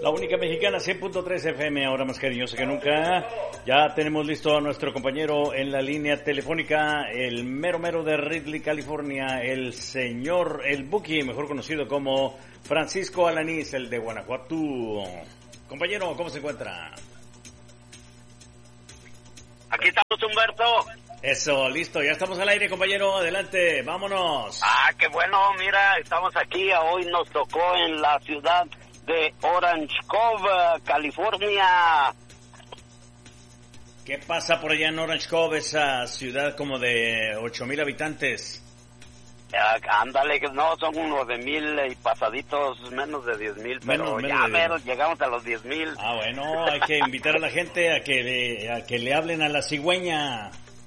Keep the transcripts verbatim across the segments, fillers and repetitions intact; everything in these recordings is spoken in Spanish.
La única mexicana, cien punto tres F M, ahora más cariñosa que nunca. Ya tenemos listo a nuestro compañero en la línea telefónica, el mero mero de Ridley, California, el señor, el Buki, mejor conocido como Francisco Alanís, el de Guanajuato. Compañero, ¿cómo se encuentra? Aquí estamos, Humberto. Eso, listo, ya estamos al aire, compañero, adelante, vámonos. Ah, qué bueno, mira, estamos aquí, hoy nos tocó en la ciudad de Orange Cove, California. ¿Qué pasa por allá en Orange Cove, esa ciudad como de ocho mil habitantes? Uh, ándale, no, son nueve mil y pasaditos, menos de diez mil, pero menos, ya menos, llegamos a los diez mil. Ah, bueno, hay que invitar a la gente a que le, a que le hablen a la cigüeña.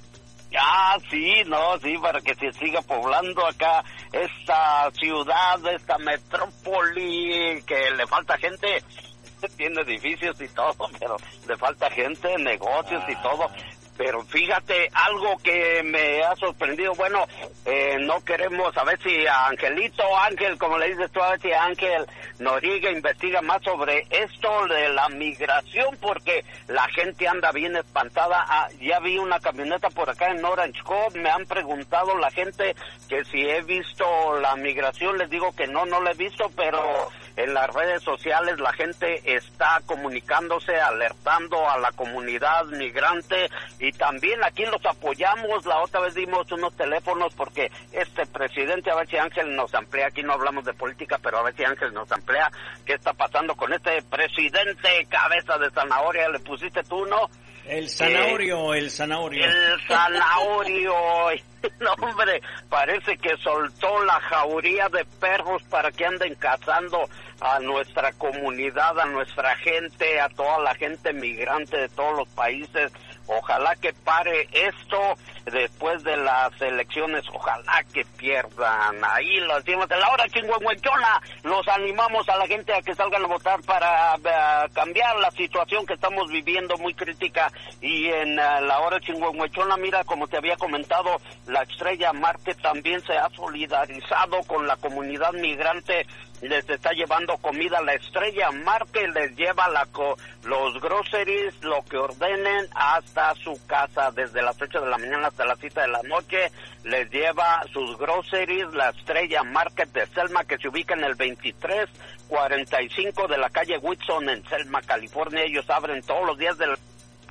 Ah, sí, no, sí, para que se siga poblando acá esta ciudad, esta metrópoli, que le falta gente, tiene edificios y todo, pero le falta gente, negocios ah. y todo. Pero fíjate, algo que me ha sorprendido, bueno, eh, no queremos, a ver si Angelito, Ángel, como le dices tú, a ver si Ángel Noriega investiga más sobre esto de la migración, porque la gente anda bien espantada. Ah, ya vi una camioneta por acá en Orange Cove, me han preguntado la gente que si he visto la migración, les digo que no, no la he visto, pero en las redes sociales la gente está comunicándose, alertando a la comunidad migrante, y también aquí los apoyamos. La otra vez dimos unos teléfonos porque este presidente, a ver si Ángel nos amplía, aquí no hablamos de política, pero a ver si Ángel nos amplía qué está pasando con este presidente cabeza de zanahoria, le pusiste tú, ¿no? El zanahorio, eh, el zanahorio. El zanahorio. No, hombre, parece que soltó la jauría de perros para que anden cazando a nuestra comunidad, a nuestra gente, a toda la gente migrante de todos los países. Ojalá que pare esto después de las elecciones, ojalá que pierdan. Ahí lo decimos en la hora chingüengüenchona, los animamos a la gente a que salgan a votar para uh, cambiar la situación que estamos viviendo muy crítica. Y en uh, la hora chingüengüenchona, mira, como te había comentado, la Estrella Market también se ha solidarizado con la comunidad migrante. Les está llevando comida. La Estrella Market les lleva la co- los groceries, lo que ordenen, hasta su casa, desde las ocho de la mañana hasta las siete de la noche. Les lleva sus groceries, la Estrella Market de Selma, que se ubica en el veintitrés cuarenta y cinco de la calle Whitson en Selma, California. Ellos abren todos los días de la...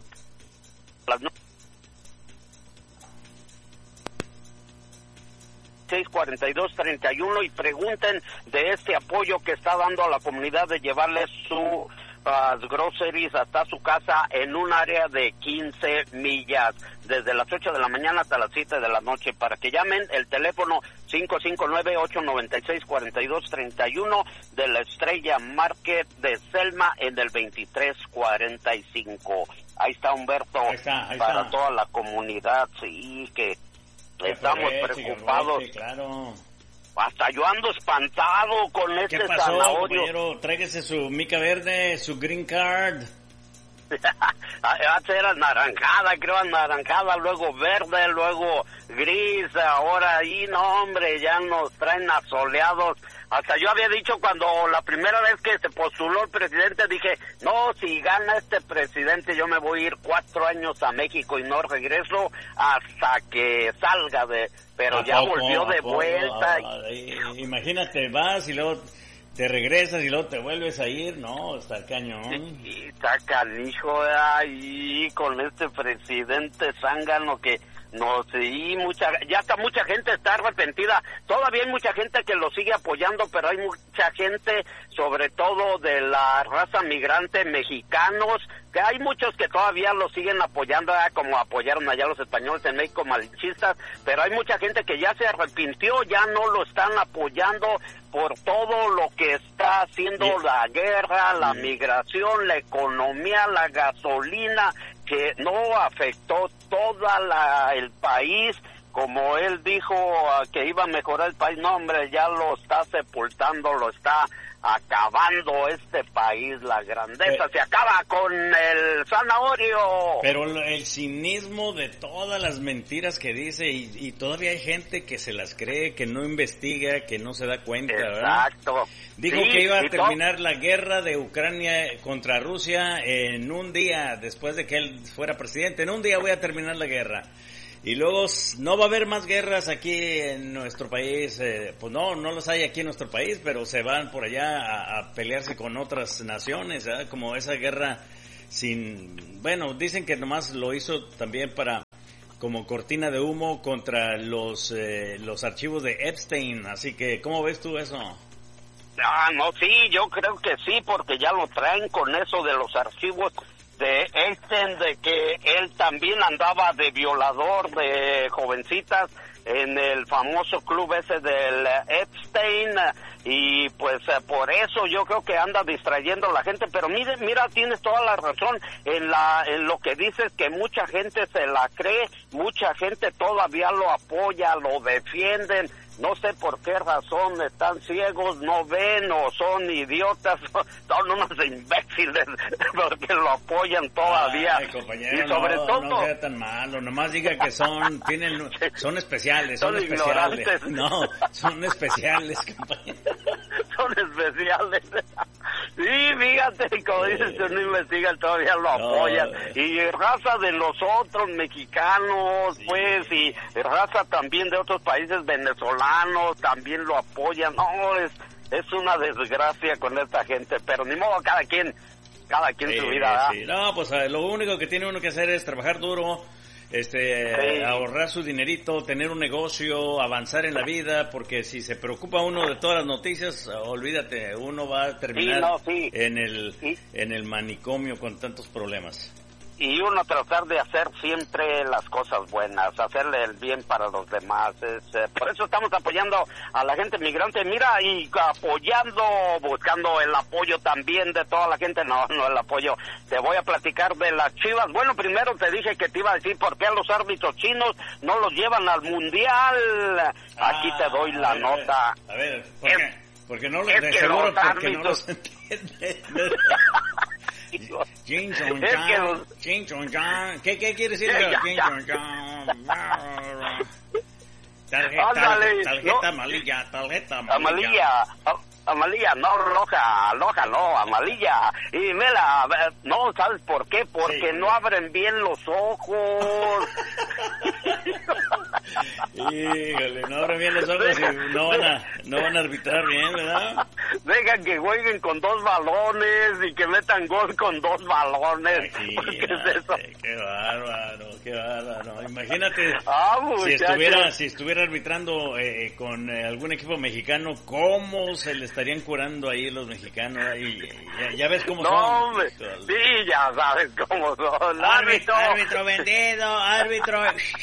las seis cuarenta y dos treinta y uno y pregunten de este apoyo que está dando a la comunidad de llevarles su uh, groceries hasta su casa en un área de quince millas, desde las ocho de la mañana hasta las siete de la noche. Para que llamen, el teléfono cinco cinco nueve, ocho nueve seis, cuatro dos tres uno de la Estrella Market de Selma en el veintitrés cuarenta y cinco. Ahí está, Humberto, ahí está, ahí para está. Toda la comunidad, sí, que estamos aproveche, preocupados. Aproveche, claro. Hasta yo ando espantado con este ¿Qué pasó, zanahorio. Compañero? Tráigase su mica verde, su green card. Antes era naranjada, creo, naranjada, luego verde, luego gris, ahora ahí, no, hombre, ya nos traen asoleados. Hasta yo había dicho cuando la primera vez que se postuló el presidente, dije, no, si gana este presidente yo me voy a ir cuatro años a México y no regreso hasta que salga de... Pero ya poco, volvió de vuelta. Ah, y... Imagínate, vas y luego te regresas y luego te vuelves a ir, no, está el cañón. Sí, está canijo ahí con este presidente zángano que... No, sí, mucha, ya hasta mucha gente está arrepentida. Todavía hay mucha gente que lo sigue apoyando, pero hay mucha gente, sobre todo de la raza migrante, mexicanos, que hay muchos que todavía lo siguen apoyando, ¿eh? Como apoyaron allá los españoles en México, malinchistas, pero hay mucha gente que ya se arrepintió, ya no lo están apoyando por todo lo que está haciendo sí. La guerra, la sí. migración, la economía, la gasolina, que no afectó toda la el país, como él dijo uh, que iba a mejorar el país. No, hombre, ya lo está sepultando, lo está acabando este país, la grandeza, se acaba con el zanahorio. Pero el cinismo de todas las mentiras que dice, y, y todavía hay gente que se las cree, que no investiga, que no se da cuenta, ¿verdad? Exacto. Dijo sí, que iba a terminar todo. la guerra de Ucrania contra Rusia en un día, después de que él fuera presidente. En un día voy a terminar la guerra. Y luego no va a haber más guerras aquí en nuestro país, eh, pues no, no los hay aquí en nuestro país, pero se van por allá a, a pelearse con otras naciones, ¿eh? Como esa guerra sin, bueno, dicen que nomás lo hizo también para, como cortina de humo contra los, eh, los archivos de Epstein, así que, ¿cómo ves tú eso? Ah, no, sí, yo creo que sí, porque ya lo traen con eso de los archivos de Epstein, de que él también andaba de violador de jovencitas en el famoso club ese del Epstein, y pues por eso yo creo que anda distrayendo a la gente. Pero mire, mira, tienes toda la razón en la en lo que dices, que mucha gente se la cree, mucha gente todavía lo apoya, lo defienden. No sé por qué razón están ciegos, no ven o son idiotas, son unos imbéciles porque lo apoyan todavía. Ay, compañero, y sobre no, todo no sea tan malo, nomás diga que son, tienen, son especiales, son, son especiales. ignorantes. No, son especiales, compañero. Son especiales. Sí, fíjate, como dices, que no investigan, todavía lo apoyan. No. Y raza de los otros mexicanos, sí. pues, y raza también de otros países venezolanos, también lo apoyan. No, es es una desgracia con esta gente, pero ni modo, cada quien, cada quien Sí, su vida. sí. No, pues eh, lo único que tiene uno que hacer es trabajar duro, este, Sí. ahorrar su dinerito, tener un negocio, avanzar en la vida, porque si se preocupa uno de todas las noticias, olvídate, uno va a terminar Sí, no, sí. en el Sí. en el manicomio con tantos problemas. Y uno tratar de hacer siempre las cosas buenas, hacerle el bien para los demás. Es, eh, por eso estamos apoyando a la gente migrante, mira, y apoyando, buscando el apoyo también de toda la gente. No, no el apoyo. Te voy a platicar de las Chivas. Bueno, primero te dije que te iba a decir por qué a los árbitros chinos no los llevan al Mundial. Aquí Ah, te doy la a ver, nota. A ver, ¿por Es- qué? Porque no los, es de que seguro los porque árbitros- no los entienden. Chin chon Es que chan, los- chin chon chan. ¿Qué, qué quiere decir? Ya, ya, Chin ya. chon chan. Tarjeta, Ándale, tarjeta no. amarilla, tarjeta amarilla. Amarilla, a- amarilla, no roja, roja no, amarilla. Y mira, no, ¿sabes por qué? Porque Sí. no abren bien los ojos. Híjole, no abren bien los ojos y no van a, no van a arbitrar bien, ¿verdad? Dejan que jueguen con dos balones y que metan gol con dos balones. ¿Qué es eso? Imagínate, qué bárbaro, qué bárbaro. Imagínate Ah, si muchachos. estuviera, si estuviera arbitrando eh, con eh, algún equipo mexicano, ¿cómo se le estarían curando ahí los mexicanos? Ahí, ya, ya ves cómo No, son. hombre, sí, ya sabes cómo son. Árbitro, árbitro vendido, árbitro.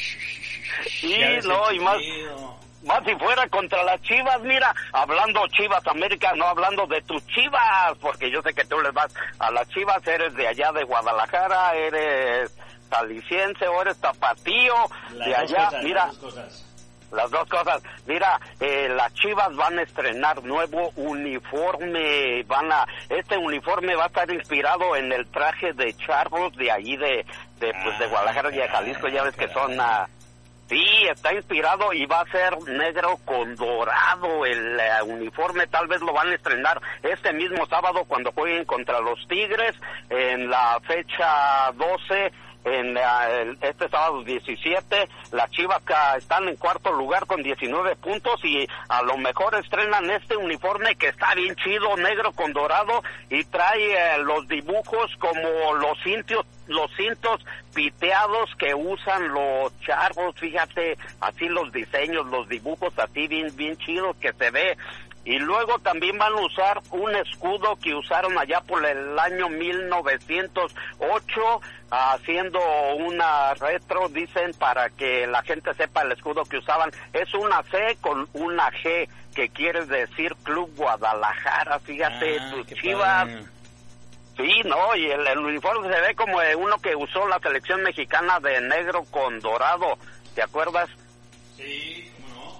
Sí, Ya ves no, el y más, chiflido. más si fuera contra las Chivas, mira, hablando Chivas América, no hablando de tus Chivas, porque yo sé que tú les vas a las Chivas, eres de allá de Guadalajara, eres jalisciense o eres tapatío, Las de dos allá, cosas, mira, las dos cosas. las dos cosas. Mira, eh, las Chivas van a estrenar nuevo uniforme, van a, este uniforme va a estar inspirado en el traje de charros de allí de, de, pues, de Guadalajara y de Jalisco, ya ves que son a... Sí, está inspirado y va a ser negro con dorado el uh, uniforme. Tal vez lo van a estrenar este mismo sábado cuando jueguen contra los Tigres en la fecha doce. En uh, el, este sábado diecisiete, las Chivas uh, están en cuarto lugar con diecinueve puntos y a lo mejor estrenan este uniforme que está bien chido, negro con dorado, y trae uh, los dibujos como los cintos, los cintos piteados que usan los charros, fíjate, así los diseños, los dibujos así bien, bien chidos que se ve. Y luego también van a usar un escudo que usaron allá por el año mil novecientos ocho, haciendo una retro, dicen, para que la gente sepa el escudo que usaban. Es una C con una G, que quiere decir Club Guadalajara, fíjate, Ah, tus qué Chivas. padre. Sí, no, y el, el uniforme se ve como uno que usó la selección mexicana de negro con dorado, ¿te acuerdas? Sí, cómo no.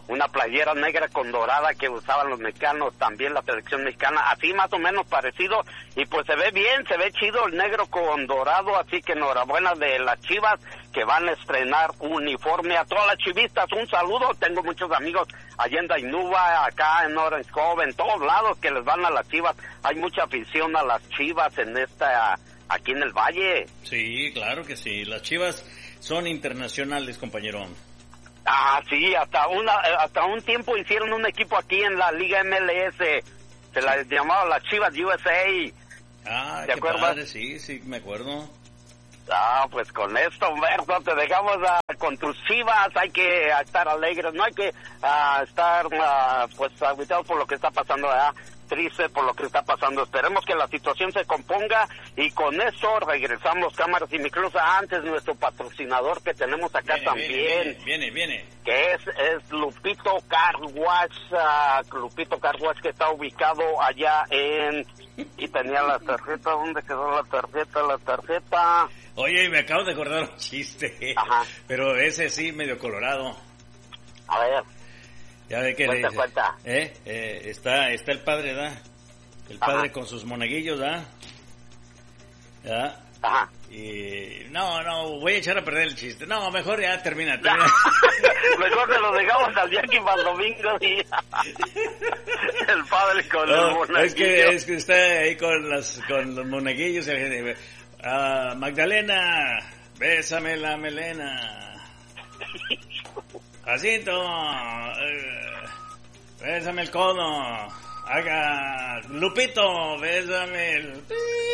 una playera negra con dorada que usaban los mexicanos, también la selección mexicana, así más o menos parecido, y pues se ve bien, se ve chido el negro con dorado, así que enhorabuena de las Chivas que van a estrenar uniforme. A todas las chivistas un saludo, tengo muchos amigos allá en Dainuba, acá en Orange Cove, en todos lados que les van a las Chivas, hay mucha afición a las Chivas en esta, aquí en el Valle. Sí, claro que sí, las Chivas son internacionales, compañero. Ah, sí, hasta una hasta un tiempo hicieron un equipo aquí en la Liga M L S, se la llamaba las Chivas U S A. Ah, ¿te qué acuerdas? padre, sí, sí, me acuerdo. Ah, pues con esto, Humberto, te dejamos a, con tus Chivas, hay que estar alegres, no hay que a, estar a, pues agüitados por lo que está pasando allá, triste por lo que está pasando. Esperemos que la situación se componga y con eso regresamos cámaras y micrófonos. Antes nuestro patrocinador que tenemos acá viene, también, viene, viene, viene, que es, es Lupito Car Wash, uh, Lupito Car Wash, que está ubicado allá en, y tenía la tarjeta, ¿dónde quedó la tarjeta? La tarjeta. Oye, me acabo de acordar un chiste. Ajá. Pero ese sí, medio colorado. A ver. Ya ve que Cuenta, le, cuenta. ¿eh? Eh, está, está el padre, ¿da? El padre Ajá. con sus monaguillos, ¿da? ¿Ya? Ajá. Y no, no, voy a echar a perder el chiste. No, mejor ya termina, termina. Mejor te lo dejamos al día que para el domingo y el padre con No, el monaguillo. es que, es que está ahí con las con los monaguillos y la gente, ah, Magdalena, bésame la melena. Jacinto, eh, bésame el codo. Haga Lupito, bésame el...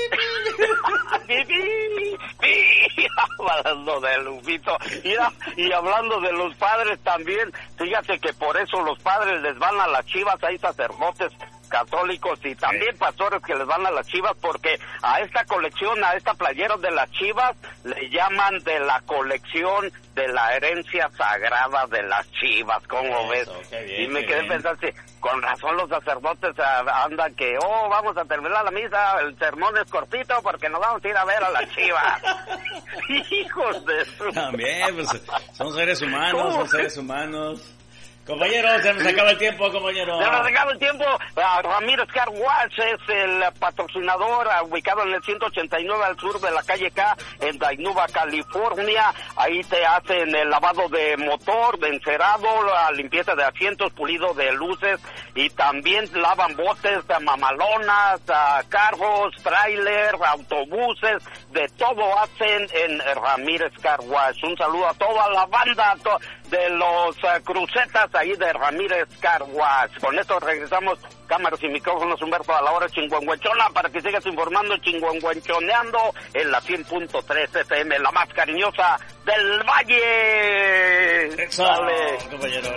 Hablando de Lupito, mira, y hablando de los padres también, fíjate que por eso los padres les van a las Chivas, hay sacerdotes católicos y también pastores que les van a las Chivas, porque a esta colección, a esta playera de las Chivas, le llaman de la colección de la herencia sagrada de las Chivas, ¿cómo ves? Bien, y me quedé bien. pensando, sí, con razón los sacerdotes ah, andan que, oh, vamos a terminar la misa, el sermón es cortito porque nos vamos a ir a ver a las Chivas. Hijos de su... También, pues, son seres humanos, ¿Cómo? son seres humanos. Compañero, se nos acaba el tiempo, compañero. Ya nos acaba el tiempo. Uh, Ramírez Car Wash es el patrocinador, uh, ubicado en el ciento ochenta y nueve al sur de la calle K, en Dainuba, California. Ahí te hacen el lavado de motor, de encerado, la limpieza de asientos, pulido de luces, y también lavan botes, uh, mamalonas, uh, carros, tráiler, autobuses, de todo hacen en Ramírez Car Wash. Un saludo a toda la banda to- de los uh, crucetas ahí de Ramírez Car Wash. Con esto regresamos cámaras y micrófonos, Humberto, a la hora chinguanguenchona, para que sigas informando, chinguanguenchoneando en la cien punto tres F M, la más cariñosa del Valle. Eso, Dale. compañero.